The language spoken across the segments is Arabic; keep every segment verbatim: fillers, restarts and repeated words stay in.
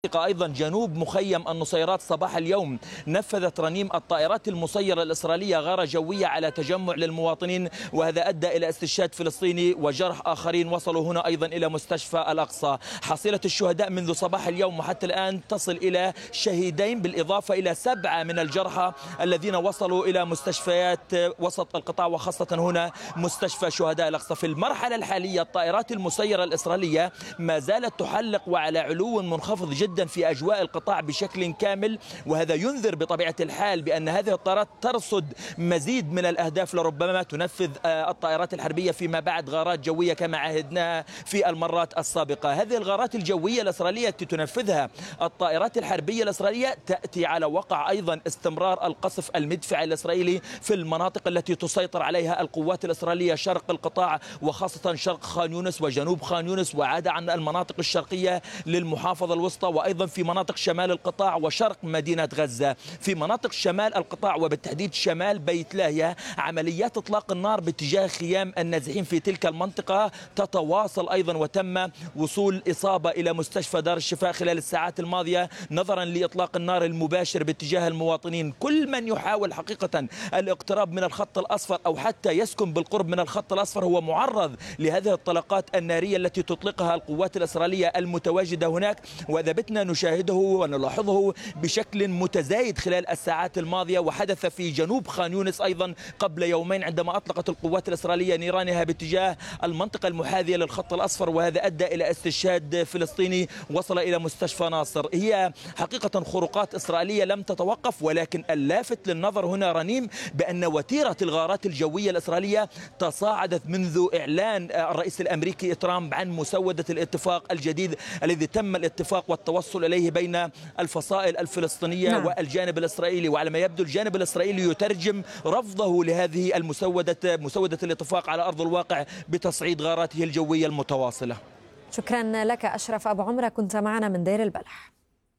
أيضا جنوب مخيم النصيرات صباح اليوم نفذت رنيم الطائرات المسيرة الإسرائيلية غارة جوية على تجمع للمواطنين، وهذا أدى إلى استشهاد فلسطيني وجرح آخرين وصلوا هنا أيضا إلى مستشفى الأقصى. حصيلة الشهداء منذ صباح اليوم وحتى الآن تصل إلى شهيدين، بالإضافة إلى سبعة من الجرحى الذين وصلوا إلى مستشفيات وسط القطاع وخاصة هنا مستشفى شهداء الأقصى. في المرحلة الحالية الطائرات المسيرة الإسرائيلية ما زالت تحلق وعلى علو منخفض جدا في أجواء القطاع بشكل كامل، وهذا ينذر بطبيعة الحال بأن هذه الطائرات ترصد مزيد من الأهداف لربما تنفذ الطائرات الحربية فيما بعد غارات جوية كما عهدناها في المرات السابقة. هذه الغارات الجوية الإسرائيلية التي تنفذها الطائرات الحربية الإسرائيلية تأتي على وقع أيضا استمرار القصف المدفعي الإسرائيلي في المناطق التي تسيطر عليها القوات الإسرائيلية شرق القطاع وخاصة شرق خان يونس وجنوب خان يونس، وعاد عن المناطق الشرقية للمحافظة الوسطى، وأيضا في مناطق شمال القطاع وشرق مدينة غزة. في مناطق شمال القطاع وبالتحديد شمال بيت لاهيا عمليات إطلاق النار باتجاه خيام النازحين في تلك المنطقة تتواصل أيضا، وتم وصول إصابة إلى مستشفى دار الشفاء خلال الساعات الماضية نظرا لإطلاق النار المباشر باتجاه المواطنين. كل من يحاول حقيقة الاقتراب من الخط الأصفر أو حتى يسكن بالقرب من الخط الأصفر هو معرض لهذه الطلقات النارية التي تطلقها القوات الإسرائيلية المتواجدة هناك، وإذا بتنا نشاهده ونلاحظه بشكل متزايد خلال الساعات الماضية. وحدث في جنوب خان يونس أيضا قبل يومين عندما أطلقت القوات الإسرائيلية نيرانها باتجاه المنطقة المحاذية للخط الأصفر، وهذا أدى إلى استشهاد فلسطيني وصل إلى مستشفى ناصر. هي حقيقة خروقات إسرائيلية لم تتوقف، ولكن اللافت للنظر هنا رنيم بأن وتيرة الغارات الجوية الإسرائيلية تصاعدت منذ إعلان الرئيس الأمريكي ترامب عن مسودة الاتفاق الجديد الذي تم الاتفاق والتوصل إليه بين الفصائل الفلسطينية نعم. والجانب الإسرائيلي، وعلى ما يبدو الجانب الإسرائيلي يترجم رفضه لهذه المسودة مسودة الاتفاق على أرض الواقع بتصعيد غاراته الجوية المتواصلة. شكرا لك أشرف أبو عمرة، كنت معنا من دير البلح.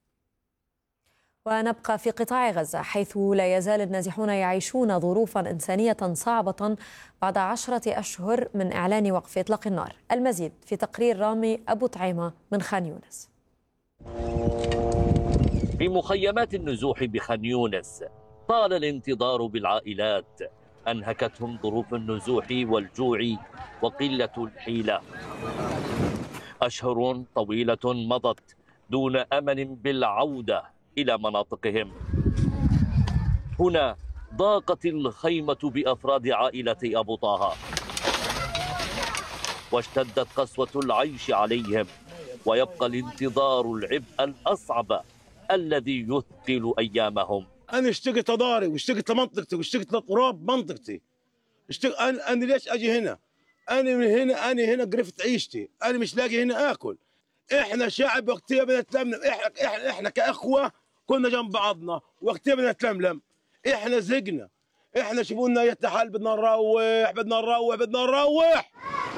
ونبقى في قطاع غزة حيث لا يزال النازحون يعيشون ظروفا إنسانية صعبة بعد عشرة أشهر من إعلان وقف إطلاق النار. المزيد في تقرير رامي أبو طعيمة من خان يونس. في مخيمات النزوح بخان يونس طال الانتظار بالعائلات، أنهكتهم ظروف النزوح والجوع وقلة الحيلة. أشهر طويلة مضت دون أمل بالعودة إلى مناطقهم. هنا ضاقت الخيمة بأفراد عائلة أبو طه، واشتدت قسوة العيش عليهم، ويبقى الانتظار العبء الأصعب الذي يثقل أيامهم. أنا اشتقت أداري واشتقت لمنطقتي واشتقت لتراب منطقتي. اشتقت أنا, أنا ليش أجي هنا؟ أنا من هنا أنا هنا قرفت عيشتي، أنا مش لاقي هنا آكل. إحنا شعب وقتها بنتلملم، إحنا إحنا إحنا كأخوة كنا جنب بعضنا وقتها بنتلملم. إحنا زقنا، إحنا شوفونا يتحال بدنا نروح بدنا نروح بدنا نروح.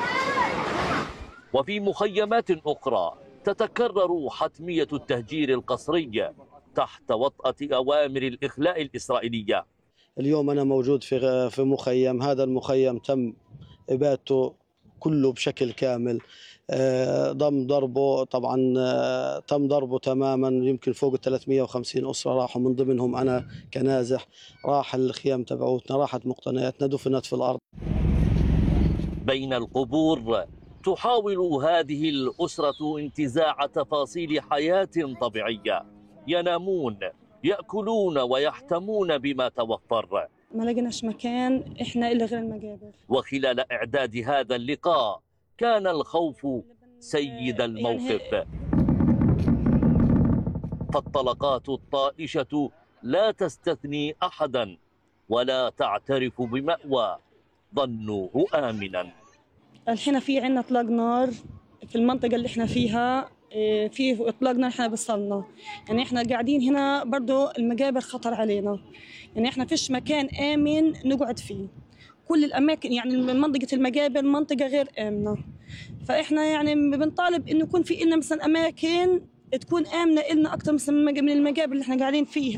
وفي مخيمات أخرى تتكرر حتمية التهجير القسري تحت وطأة أوامر الإخلاء الإسرائيلية. اليوم أنا موجود في في مخيم، هذا المخيم تم إبادته كله بشكل كامل، ضم ضربه طبعا تم ضربه تماما، يمكن فوق ثلاثمئة وخمسين أسرة راحوا، من ضمنهم أنا كنازح. راح الخيام تبعوتنا، راحت مقتنياتنا، دفنت في الأرض. بين القبور تحاول هذه الأسرة انتزاع تفاصيل حياة طبيعية، ينامون يأكلون ويحتمون بما توفر. ما لقيناش مكان إحنا إلا غير المقابر. وخلال إعداد هذا اللقاء كان الخوف سيد الموقف، فالطلقات الطائشة لا تستثني أحدا ولا تعترف بمأوى ظنوه آمنا. الحين في عنا إطلاق نار في المنطقة اللي إحنا فيها، في إطلاق نار إحنا بصلنا، يعني إحنا قاعدين هنا برضو المقابر خطر علينا، يعني إحنا فيش مكان آمن نقعد فيه. كل الأماكن يعني منطقة المقابر منطقة غير آمنة، فإحنا يعني بنطالب إنه يكون في إلنا مثلا أماكن تكون آمنة إلنا أكثر مثلا من المقابر اللي إحنا قاعدين فيها.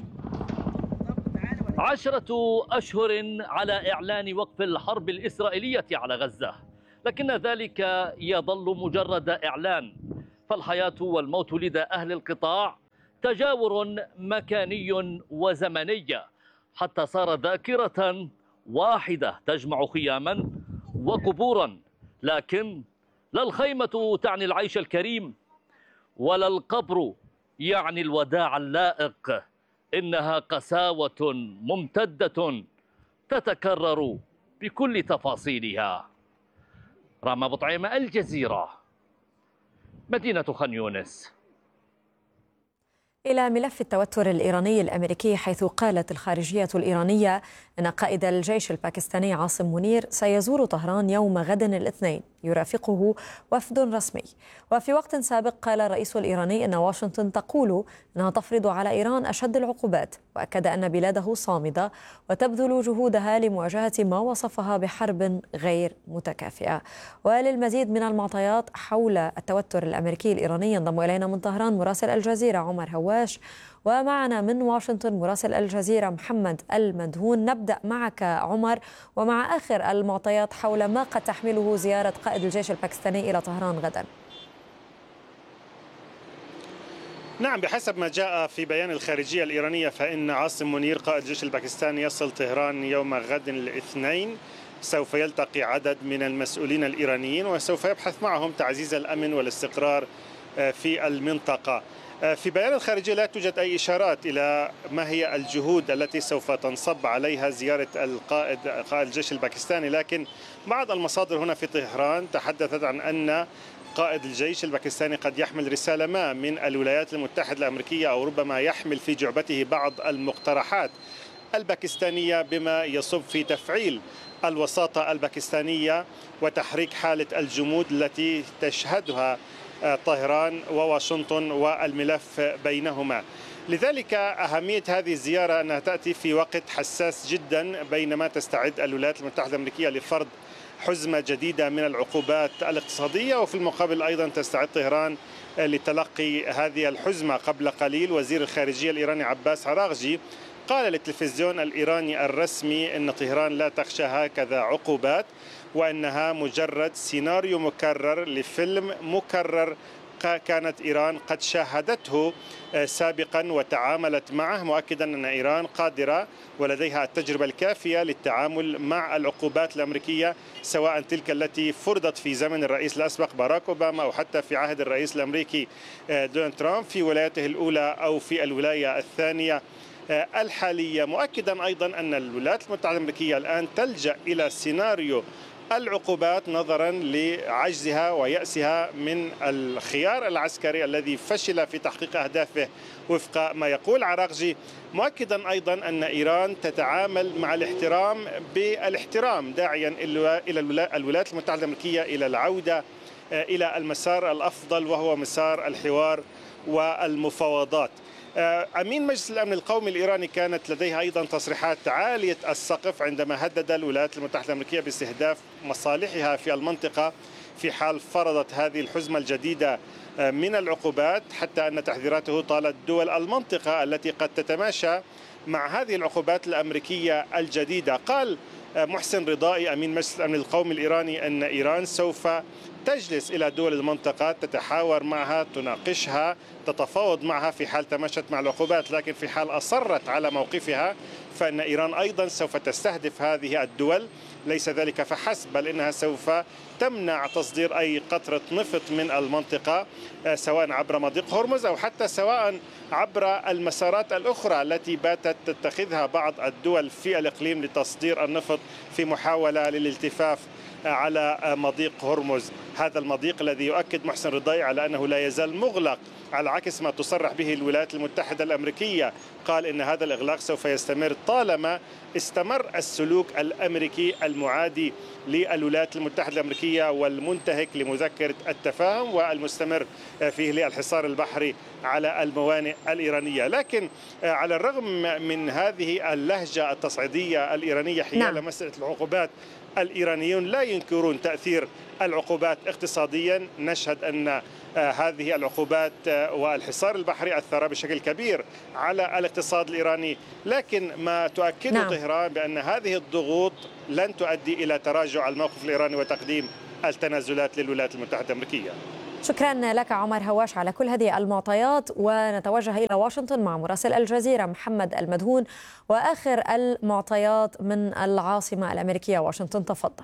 عشرة أشهر على إعلان وقف الحرب الإسرائيلية على غزة، لكن ذلك يظل مجرد إعلان، فالحياة والموت لدى أهل القطاع تجاور مكاني وزمني حتى صار ذاكرة واحدة تجمع خياما وقبورا، لكن لا الخيمة تعني العيش الكريم ولا القبر يعني الوداع اللائق، إنها قساوة ممتدة تتكرر بكل تفاصيلها. رام أبو طعيمة، الجزيرة، مدينة خان يونس. إلى ملف التوتر الإيراني الأمريكي، حيث قالت الخارجية الإيرانية أن قائد الجيش الباكستاني عاصم منير سيزور طهران يوم غد الاثنين يرافقه وفد رسمي. وفي وقت سابق قال الرئيس الإيراني أن واشنطن تقول أنها تفرض على إيران أشد العقوبات، وأكد أن بلاده صامدة وتبذل جهودها لمواجهة ما وصفها بحرب غير متكافئة. وللمزيد من المعطيات حول التوتر الأمريكي الإيراني ينضم إلينا من طهران مراسل الجزيرة عمر هواش، ومعنا من واشنطن مراسل الجزيرة محمد المدهون. نبدأ معك عمر ومع آخر المعطيات حول ما قد تحمله زيارة قائد الجيش الباكستاني إلى طهران غدا. نعم، بحسب ما جاء في بيان الخارجية الإيرانية فإن عاصم منير قائد الجيش الباكستاني يصل طهران يوم غد الاثنين. سوف يلتقي عدد من المسؤولين الإيرانيين وسوف يبحث معهم تعزيز الأمن والاستقرار في المنطقة. في بيان الخارجية لا توجد أي إشارات إلى ما هي الجهود التي سوف تنصب عليها زيارة القائد قائد الجيش الباكستاني، لكن بعض المصادر هنا في طهران تحدثت عن أن قائد الجيش الباكستاني قد يحمل رسالة ما من الولايات المتحدة الأمريكية، أو ربما يحمل في جعبته بعض المقترحات الباكستانية بما يصب في تفعيل الوساطة الباكستانية وتحريك حالة الجمود التي تشهدها طهران وواشنطن والملف بينهما. لذلك أهمية هذه الزيارة أنها تأتي في وقت حساس جدا، بينما تستعد الولايات المتحدة الأمريكية لفرض حزمة جديدة من العقوبات الاقتصادية، وفي المقابل أيضا تستعد طهران لتلقي هذه الحزمة. قبل قليل وزير الخارجية الإيراني عباس عراغجي قال للتلفزيون الإيراني الرسمي أن طهران لا تخشى هكذا عقوبات، وأنها مجرد سيناريو مكرر لفيلم مكرر كانت إيران قد شاهدته سابقا وتعاملت معه، مؤكدا أن إيران قادرة ولديها التجربة الكافية للتعامل مع العقوبات الأمريكية، سواء تلك التي فرضت في زمن الرئيس الأسبق باراك أوباما أو حتى في عهد الرئيس الأمريكي دونالد ترامب في ولايته الأولى أو في الولاية الثانية الحالية. مؤكدا أيضا أن الولايات المتحدة الأمريكية الآن تلجأ إلى سيناريو العقوبات نظرا لعجزها ويأسها من الخيار العسكري الذي فشل في تحقيق أهدافه وفق ما يقول عراغجي، مؤكدا أيضا أن إيران تتعامل مع الاحترام بالاحترام، داعيا إلى الولايات المتحدة الأمريكية إلى العودة إلى المسار الأفضل وهو مسار الحوار والمفاوضات. أمين مجلس الأمن القومي الإيراني كانت لديها أيضا تصريحات عالية السقف عندما هدد الولايات المتحدة الأمريكية باستهداف مصالحها في المنطقة في حال فرضت هذه الحزمة الجديدة من العقوبات، حتى أن تحذيراته طالت دول المنطقة التي قد تتماشى مع هذه العقوبات الأمريكية الجديدة. قال محسن رضائي أمين مجلس الأمن القومي الإيراني أن إيران سوف تجلس إلى دول المنطقة تتحاور معها، تناقشها، تتفاوض معها في حال تماشت مع العقوبات، لكن في حال أصرت على موقفها فإن إيران أيضا سوف تستهدف هذه الدول. ليس ذلك فحسب، بل إنها سوف تمنع تصدير أي قطرة نفط من المنطقة، سواء عبر مضيق هرمز أو حتى سواء عبر المسارات الأخرى التي باتت تتخذها بعض الدول في الإقليم لتصدير النفط في محاولة للالتفاف على مضيق هرمز. هذا المضيق الذي يؤكد محسن رضائي على أنه لا يزال مغلق، على عكس ما تصرح به الولايات المتحدة الأمريكية. قال إن هذا الإغلاق سوف يستمر طالما استمر السلوك الأمريكي المعادي للولايات المتحدة الأمريكية والمنتهك لمذكرة التفاهم والمستمر فيه للحصار البحري على الموانئ الإيرانية. لكن على الرغم من هذه اللهجة التصعيدية الإيرانية حيال نعم. مسألة العقوبات، الإيرانيون لا ينكرون تأثير العقوبات اقتصاديا. نشهد أن هذه العقوبات والحصار البحري أثر بشكل كبير على الاقتصاد الإيراني، لكن ما تؤكده نعم. طهران بأن هذه الضغوط لن تؤدي إلى تراجع الموقف الإيراني وتقديم التنازلات للولايات المتحدة الأمريكية. شكرا لك عمر هواش على كل هذه المعطيات، ونتوجه إلى واشنطن مع مراسل الجزيرة محمد المدهون وآخر المعطيات من العاصمة الأمريكية واشنطن. تفضل.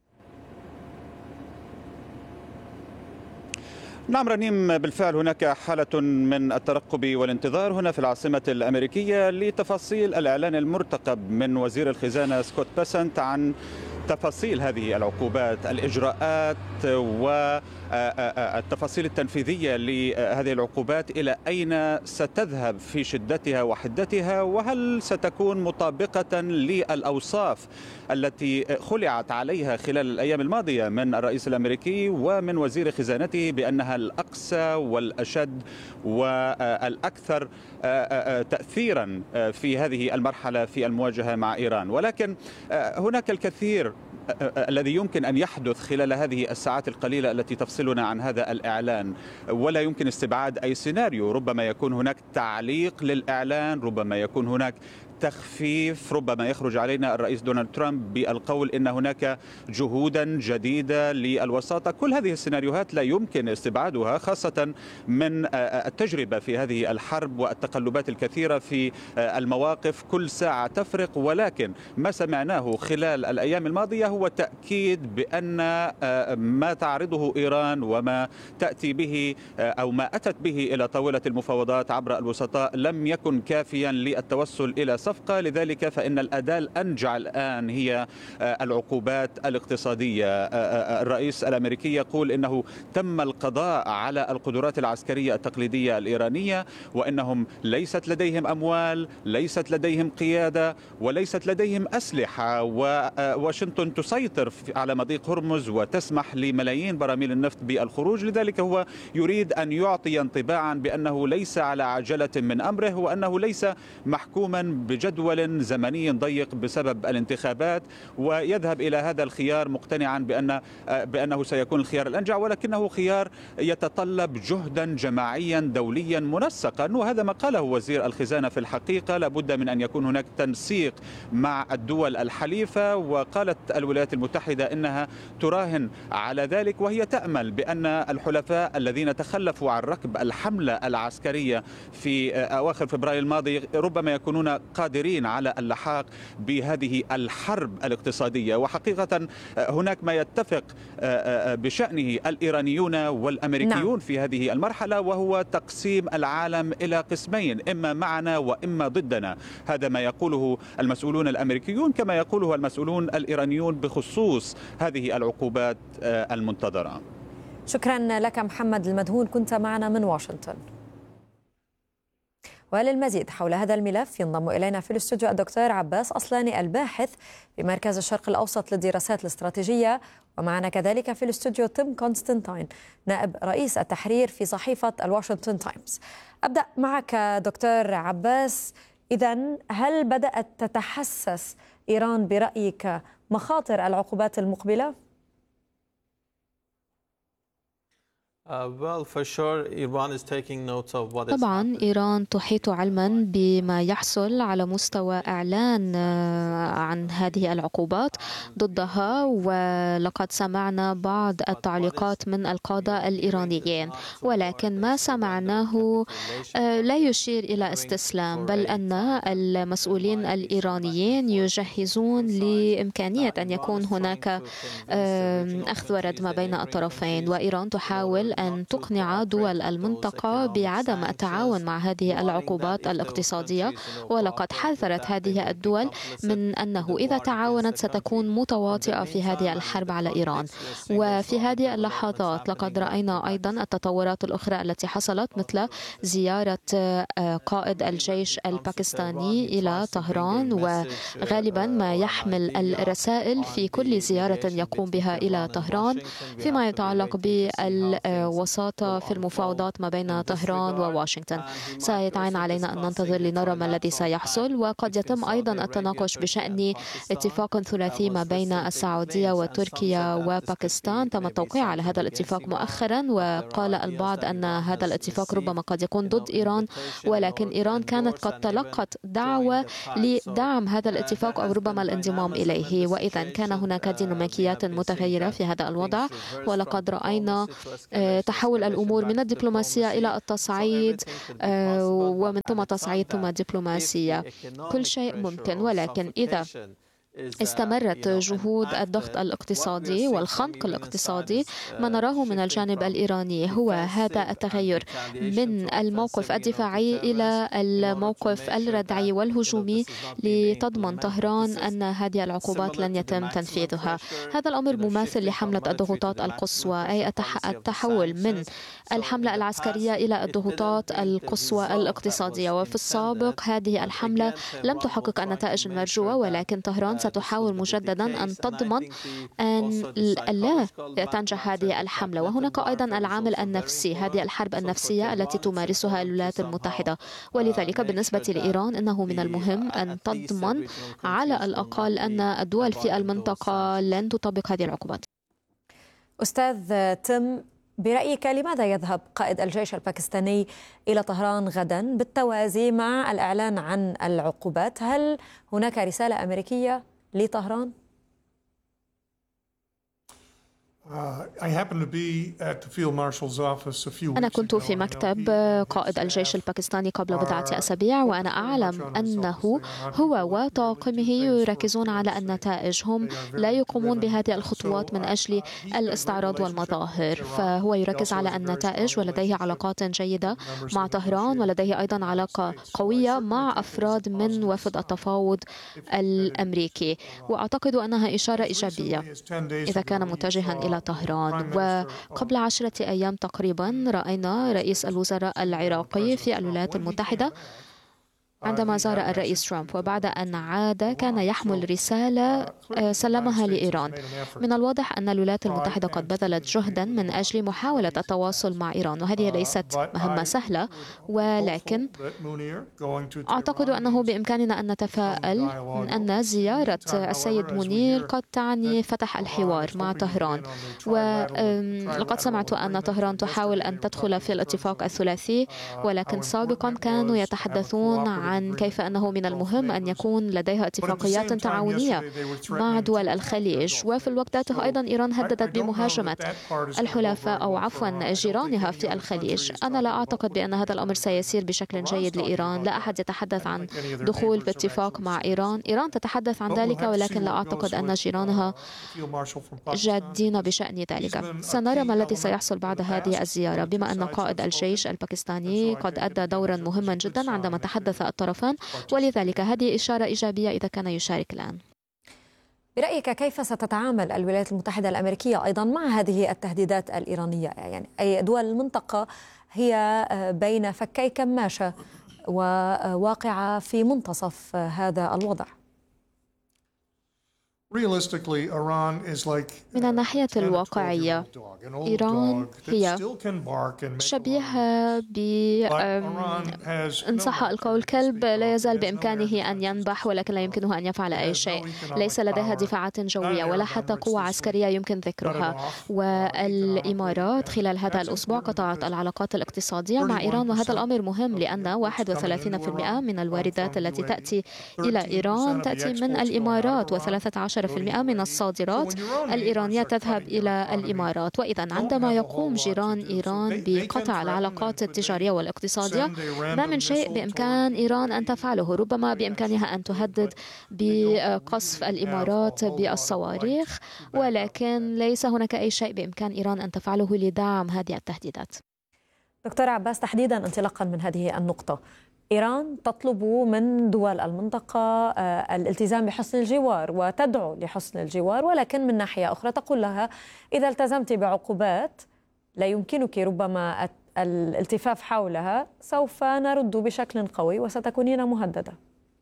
نعم رنيم، بالفعل هناك حالة من الترقب والانتظار هنا في العاصمة الأمريكية لتفاصيل الإعلان المرتقب من وزير الخزانة سكوت بيسنت عن تفاصيل هذه العقوبات، الإجراءات والتفاصيل التنفيذية لهذه العقوبات، إلى أين ستذهب في شدتها وحدتها، وهل ستكون مطابقة للأوصاف التي خلعت عليها خلال الأيام الماضية من الرئيس الأمريكي ومن وزير خزانته بأنها الأقسى والأشد والأكثر تأثيرا في هذه المرحلة في المواجهة مع إيران. ولكن هناك الكثير الذي يمكن أن يحدث خلال هذه الساعات القليلة التي تفصلنا عن هذا الإعلان، ولا يمكن استبعاد أي سيناريو. ربما يكون هناك تعليق للإعلان، ربما يكون هناك تخفيف، ربما يخرج علينا الرئيس دونالد ترامب بالقول إن هناك جهودا جديدة للوساطة. كل هذه السيناريوهات لا يمكن استبعادها، خاصة من التجربة في هذه الحرب والتقلبات الكثيرة في المواقف، كل ساعة تفرق. ولكن ما سمعناه خلال الأيام الماضية هو تأكيد بأن ما تعرضه إيران وما تأتي به أو ما أتت به إلى طاولة المفاوضات عبر الوسطاء لم يكن كافيا للتوصل إلى صفقة. لذلك فإن الأداة الأنجع الآن هي العقوبات الاقتصادية. الرئيس الأمريكي يقول إنه تم القضاء على القدرات العسكرية التقليدية الإيرانية، وإنهم ليست لديهم أموال، ليست لديهم قيادة، وليست لديهم أسلحة، وواشنطن تسيطر على مضيق هرمز وتسمح لملايين براميل النفط بالخروج. لذلك هو يريد أن يعطي انطباعا بأنه ليس على عجلة من أمره، وأنه ليس محكوما بجدول زمني ضيق بسبب الانتخابات، ويذهب إلى هذا الخيار مقتنعا بأن بأنه سيكون الخيار الأنجع، ولكنه خيار يتطلب جهدا جماعيا دوليا منسقا. وهذا ما قاله وزير الخزانة في الحقيقة، لابد من أن يكون هناك تنسيق مع الدول الحليفة. وقالت الولايات المتحدة إنها تراهن على ذلك، وهي تأمل بأن الحلفاء الذين تخلفوا عن ركب الحملة العسكرية في أواخر فبراير الماضي ربما يكونون قادرين على اللحاق بهذه الحرب الاقتصادية. وحقيقة هناك ما يتفق بشأنه الإيرانيون والأمريكيون نعم. في هذه المرحلة، وهو تقسيم العالم إلى قسمين، إما معنا وإما ضدنا. هذا ما يقوله المسؤولون الأمريكيون كما يقوله المسؤولون الإيرانيون بخصوص هذه العقوبات المنتظرة. شكرا لك محمد المدهون، كنت معنا من واشنطن. وللمزيد حول هذا الملف ينضم إلينا في الاستوديو الدكتور عباس أصلاني الباحث بمركز الشرق الأوسط للدراسات الاستراتيجية، ومعنا كذلك في الاستوديو تيم كونستانتين نائب رئيس التحرير في صحيفة الواشنطن تايمز. أبدأ معك دكتور عباس، إذن هل بدأت تتحسس إيران برأيك مخاطر العقوبات المقبلة؟ طبعا إيران تحيط علما بما يحصل على مستوى إعلان عن هذه العقوبات ضدها، ولقد سمعنا بعض التعليقات من القادة الإيرانيين، ولكن ما سمعناه لا يشير إلى استسلام، بل أن المسؤولين الإيرانيين يجهزون لإمكانية أن يكون هناك أخذ ورد ما بين الطرفين، وإيران تحاول أن تقنع دول المنطقة بعدم التعاون مع هذه العقوبات الاقتصادية، ولقد حذرت هذه الدول من أنه إذا تعاونت ستكون متواطئة في هذه الحرب على إيران. وفي هذه اللحظات لقد رأينا أيضا التطورات الأخرى التي حصلت، مثل زيارة قائد الجيش الباكستاني إلى طهران، وغالبا ما يحمل الرسائل في كل زيارة يقوم بها إلى طهران فيما يتعلق بالوساطة في المفاوضات ما بين طهران وواشنطن. سيتعين علينا أن ننتظر لنرى ما الذي سيحصل، وقد يتم أيضا التناقش بشأن اتفاق ثلاثي ما بين السعودية وتركيا وباكستان. تم التوقيع على هذا الاتفاق مؤخرا، وقال البعض أن هذا الاتفاق ربما قد يكون ضد إيران، ولكن إيران كانت قد تلقت دعوة لدعم هذا الاتفاق أو ربما الانضمام إليه، وإذا كان هناك ديناميكيات متغيرة في هذا الوضع. ولقد رأينا تحول الأمور من الدبلوماسية إلى التصعيد ومن ثم تصعيد ثم دبلوماسية. كل شيء ممكن، ولكن إذا استمرت جهود الضغط الاقتصادي والخنق الاقتصادي، ما نراه من الجانب الإيراني هو هذا التغير من الموقف الدفاعي إلى الموقف الردعي والهجومي لتضمن طهران أن هذه العقوبات لن يتم تنفيذها. هذا الأمر مماثل لحملة الضغوطات القصوى، أي التحول من الحملة العسكرية إلى الضغوطات القصوى الاقتصادية. وفي السابق هذه الحملة لم تحقق النتائج المرجوة، ولكن طهران ستحاول مجددا أن تضمن أن لا تنجح هذه الحملة. وهناك أيضا العامل النفسي، هذه الحرب النفسية التي تمارسها الولايات المتحدة، ولذلك بالنسبة لإيران إنه من المهم أن تضمن على الأقل أن الدول في المنطقة لن تطبق هذه العقوبات. أستاذ تم، برأيك لماذا يذهب قائد الجيش الباكستاني إلى طهران غدا بالتوازي مع الإعلان عن العقوبات؟ هل هناك رسالة أمريكية لطهران؟ أنا كنت في مكتب قائد الجيش الباكستاني قبل بضعة أسابيع، وأنا أعلم أنه هو وطاقمه يركزون على النتائج. هم لا يقومون بهذه الخطوات من أجل الاستعراض والمظاهر، فهو يركز على النتائج، ولديه علاقات جيدة مع طهران، ولديه أيضا علاقة قوية مع أفراد من وفد التفاوض الأمريكي، وأعتقد أنها إشارة إيجابية إذا كان متجها إلى طهران. وقبل عشرة أيام تقريبا رأينا رئيس الوزراء العراقي في الولايات المتحدة عندما زار الرئيس ترامب، وبعد أن عاد كان يحمل رسالة سلمها لإيران. من الواضح أن الولايات المتحدة قد بذلت جهدا من أجل محاولة التواصل مع إيران، وهذه ليست مهمة سهلة، ولكن أعتقد أنه بإمكاننا أن نتفائل من أن زيارة السيد منير قد تعني فتح الحوار مع طهران. ولقد سمعت أن طهران تحاول أن تدخل في الاتفاق الثلاثي، ولكن سابقا كانوا يتحدثون عن عن كيف أنه من المهم أن يكون لديها اتفاقيات تعاونية مع دول الخليج. وفي الوقت ذاته أيضا إيران هددت بمهاجمة الحلفاء أو عفوا جيرانها في الخليج. أنا لا أعتقد بأن هذا الأمر سيسير بشكل جيد لإيران. لا أحد يتحدث عن دخول باتفاق مع إيران. إيران تتحدث عن ذلك، ولكن لا أعتقد أن جيرانها جادين بشأن ذلك. سنرى ما الذي سيحصل بعد هذه الزيارة، بما أن قائد الجيش الباكستاني قد أدى دورا مهما جدا عندما تحدث الطرفان، ولذلك هذه إشارة إيجابية إذا كان يشارك الآن. برأيك كيف ستتعامل الولايات المتحدة الأمريكية أيضا مع هذه التهديدات الإيرانية؟ يعني أي دول المنطقة هي بين فكي كماشة وواقعة في منتصف هذا الوضع. من الناحية الواقعية إيران هي شبيهة ب إن صح القول كلب لا يزال بإمكانه أن ينبح، ولكن لا يمكنه أن يفعل أي شيء. ليس لديها دفاعات جوية ولا حتى قوة عسكرية يمكن ذكرها. والإمارات خلال هذا الأسبوع قطعت العلاقات الاقتصادية مع إيران، وهذا الأمر مهم لأن واحد وثلاثين بالمئة من الواردات التي تأتي إلى إيران تأتي من الإمارات، وثلاثة عشر بالمئة من الصادرات الإيرانية تذهب إلى الإمارات. وإذا عندما يقوم جيران إيران بقطع العلاقات التجارية والاقتصادية، ما من شيء بإمكان إيران أن تفعله. ربما بإمكانها أن تهدد بقصف الإمارات بالصواريخ، ولكن ليس هناك أي شيء بإمكان إيران أن تفعله لدعم هذه التهديدات. دكتور عباس، تحديدا انطلاقا من هذه النقطة، إيران تطلب من دول المنطقة الالتزام بحسن الجوار وتدعو لحسن الجوار، ولكن من ناحية أخرى تقول لها إذا التزمت بعقوبات لا يمكنك ربما الالتفاف حولها، سوف نرد بشكل قوي وستكونين مهددة.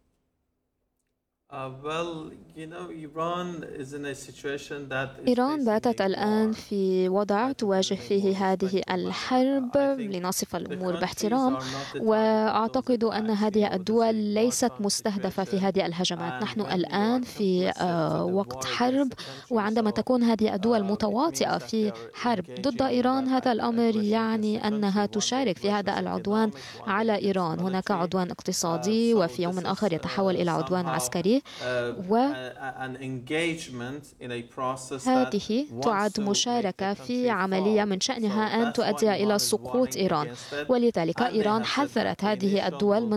إيران باتت الآن في وضع تواجه فيه هذه الحرب، لنصف الأمور باحترام، وأعتقد أن هذه الدول ليست مستهدفة في هذه الهجمات. نحن الآن في وقت حرب، وعندما تكون هذه الدول متواطئة في حرب ضد إيران، هذا الأمر يعني أنها تشارك في هذا العدوان على إيران. هناك عدوان اقتصادي، وفي يوم آخر يتحول إلى عدوان عسكري. هذه، وهذه تعد مشاركة في عملية من شأنها أن تؤدي إلى سقوط إيران. ولذلك إيران حذرت هذه الدول من